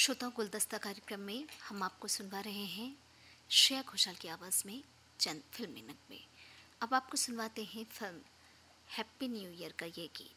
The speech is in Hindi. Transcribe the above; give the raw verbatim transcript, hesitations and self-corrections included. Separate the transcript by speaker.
Speaker 1: श्रोता गुलदस्ता कार्यक्रम में हम आपको सुनवा रहे हैं श्रेया घोषाल की आवाज़ में चंद फिल्मी नगमे। अब आपको सुनवाते हैं फिल्म हैप्पी न्यू ईयर का ये गीत।